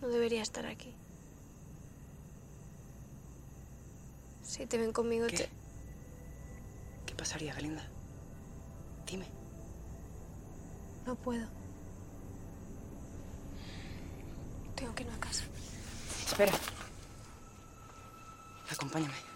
No debería estar aquí. Si te ven conmigo, ¿Qué? ¿Qué pasaría, Belinda? Dime. No puedo. Tengo que irme a casa. Espera. Acompáñame.